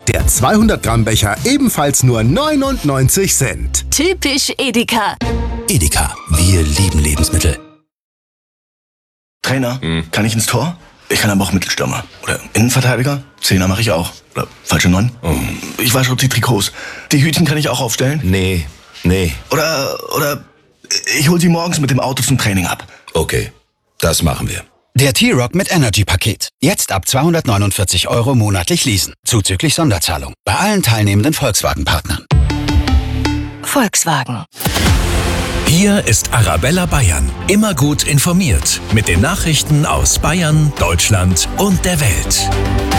Der 200 Gramm Becher ebenfalls nur 99 Cent. Typisch Edeka. Edeka, wir lieben Lebensmittel. Trainer, kann ich ins Tor? Ich kann aber auch Mittelstürmer. Oder Innenverteidiger? Zehner mache ich auch. Oder falsche 9? Ich wasche auch die Trikots. Die Hütchen kann ich auch aufstellen? Nee. Oder ich hol sie morgens mit dem Auto zum Training ab. Okay, das machen wir. Der T-Rock mit Energy-Paket. Jetzt ab 249 € monatlich leasen. Zuzüglich Sonderzahlung. Bei allen teilnehmenden Volkswagen-Partnern. Volkswagen. Hier ist Arabella Bayern. Immer gut informiert. Mit den Nachrichten aus Bayern, Deutschland und der Welt.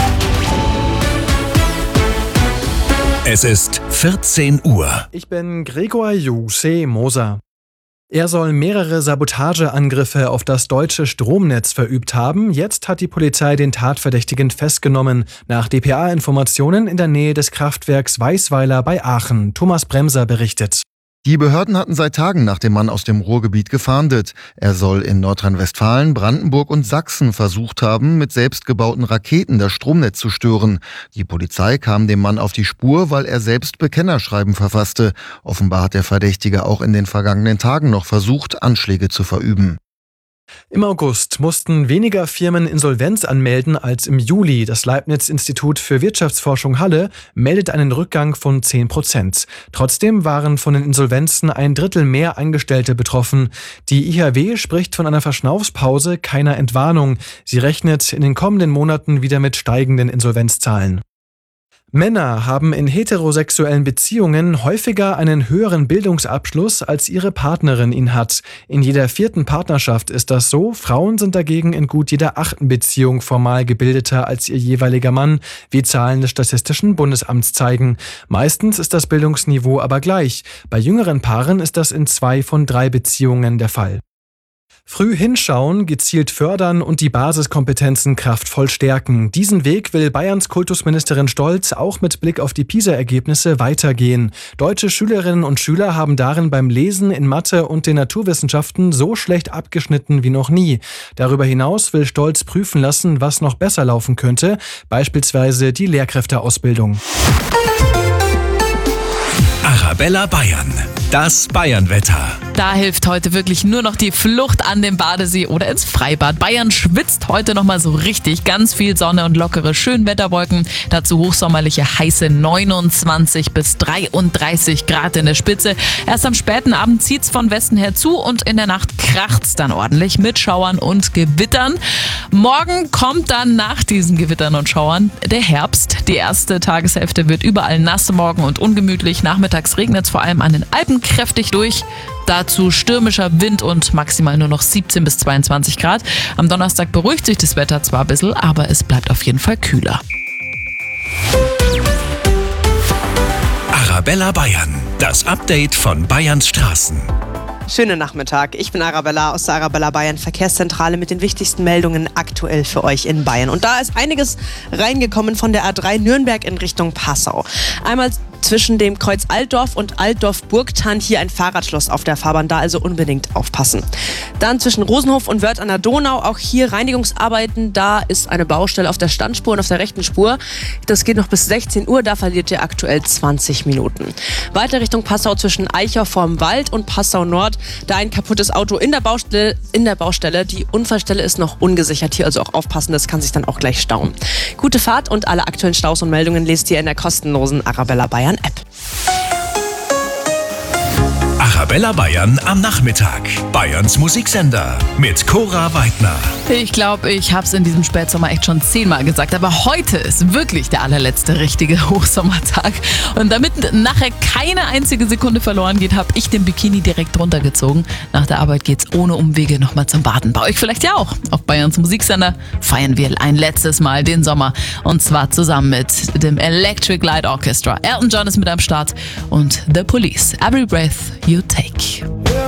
Es ist 14 Uhr. Ich bin Gregor Juse Moser. Er soll mehrere Sabotageangriffe auf das deutsche Stromnetz verübt haben. Jetzt hat die Polizei den Tatverdächtigen festgenommen. Nach dpa-Informationen in der Nähe des Kraftwerks Weißweiler bei Aachen. Thomas Bremser berichtet. Die Behörden hatten seit Tagen nach dem Mann aus dem Ruhrgebiet gefahndet. Er soll in Nordrhein-Westfalen, Brandenburg und Sachsen versucht haben, mit selbstgebauten Raketen das Stromnetz zu stören. Die Polizei kam dem Mann auf die Spur, weil er selbst Bekennerschreiben verfasste. Offenbar hat der Verdächtige auch in den vergangenen Tagen noch versucht, Anschläge zu verüben. Im August mussten weniger Firmen Insolvenz anmelden als im Juli. Das Leibniz-Institut für Wirtschaftsforschung Halle meldet einen Rückgang von 10%. Trotzdem waren von den Insolvenzen 1/3 mehr Angestellte betroffen. Die IHW spricht von einer Verschnaufspause, keiner Entwarnung. Sie rechnet in den kommenden Monaten wieder mit steigenden Insolvenzzahlen. Männer haben in heterosexuellen Beziehungen häufiger einen höheren Bildungsabschluss, als ihre Partnerin ihn hat. In jeder 4. Partnerschaft ist das so. Frauen sind dagegen in gut jeder 8. Beziehung formal gebildeter als ihr jeweiliger Mann, wie Zahlen des Statistischen Bundesamts zeigen. Meistens ist das Bildungsniveau aber gleich. Bei jüngeren Paaren ist das in 2 von 3 Beziehungen der Fall. Früh hinschauen, gezielt fördern und die Basiskompetenzen kraftvoll stärken. Diesen Weg will Bayerns Kultusministerin Stolz auch mit Blick auf die PISA-Ergebnisse weitergehen. Deutsche Schülerinnen und Schüler haben darin beim Lesen in Mathe und den Naturwissenschaften so schlecht abgeschnitten wie noch nie. Darüber hinaus will Stolz prüfen lassen, was noch besser laufen könnte, beispielsweise die Lehrkräfteausbildung. Arabella Bayern. Das Bayernwetter. Da hilft heute wirklich nur noch die Flucht an den Badesee oder ins Freibad. Bayern schwitzt heute nochmal so richtig. Ganz viel Sonne und lockere Schönwetterwolken. Dazu hochsommerliche heiße 29 bis 33 Grad in der Spitze. Erst am späten Abend zieht's von Westen her zu und in der Nacht kracht's dann ordentlich mit Schauern und Gewittern. Morgen kommt dann nach diesen Gewittern und Schauern der Herbst. Die erste Tageshälfte wird überall nass, morgen und ungemütlich. Nachmittags regnet's vor allem an den Alpen kräftig durch. Dazu stürmischer Wind und maximal nur noch 17 bis 22 Grad. Am Donnerstag beruhigt sich das Wetter zwar ein bisschen, aber es bleibt auf jeden Fall kühler. Arabella Bayern. Das Update von Bayerns Straßen. Schönen Nachmittag, ich bin Arabella aus der Arabella Bayern Verkehrszentrale mit den wichtigsten Meldungen aktuell für euch in Bayern. Und da ist einiges reingekommen von der A3 Nürnberg in Richtung Passau. Einmal zwischen dem Kreuz Altdorf und Altdorf-Burgthann hier ein Fahrradschloss auf der Fahrbahn, da also unbedingt aufpassen. Dann zwischen Rosenhof und Wörth an der Donau, auch hier Reinigungsarbeiten, da ist eine Baustelle auf der Standspur und auf der rechten Spur. Das geht noch bis 16 Uhr, da verliert ihr aktuell 20 Minuten. Weiter Richtung Passau zwischen Eicher vorm Wald und Passau Nord, da ein kaputtes Auto in der Baustelle. Die Unfallstelle ist noch ungesichert, hier also auch aufpassen, das kann sich dann auch gleich stauen. Gute Fahrt und alle aktuellen Staus und Meldungen lest ihr in der kostenlosen Arabella Bayern App. Arabella Bayern am Nachmittag. Bayerns Musiksender mit Cora Weidner. Ich glaube, ich habe es in diesem Spätsommer echt schon 10-mal gesagt, aber heute ist wirklich der allerletzte richtige Hochsommertag. Und damit nachher keine einzige Sekunde verloren geht, habe ich den Bikini direkt runtergezogen. Nach der Arbeit geht's ohne Umwege nochmal zum Baden. Bei euch vielleicht ja auch. Auf Bayerns Musiksender feiern wir ein letztes Mal den Sommer. Und zwar zusammen mit dem Electric Light Orchestra. Elton John ist mit am Start und The Police. Every Breath You Take.